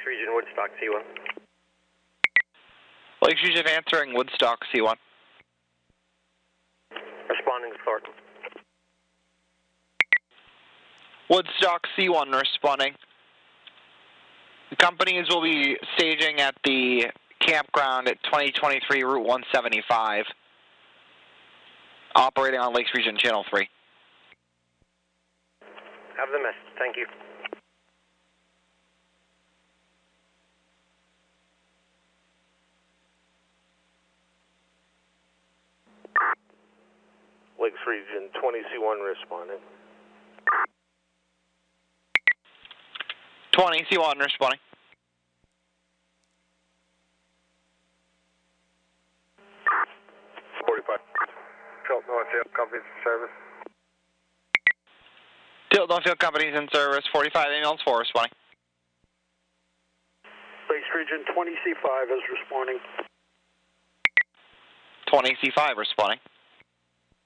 Lakes Region, Woodstock, C1. Lakes Region answering, Woodstock, C1. Responding to Thornton. Woodstock, C1 responding. The companies will be staging at the campground at 2023 Route 175, operating on Lakes Region Channel 3. Have the message. Thank you. Lakes Region 20C1 responding. 20 C1 responding. Tilt Northfield companies in service. Tilt Northfield companies in service. 45 ambulance 4 responding. Lakes Region 20C5 is responding. 20 C5 responding.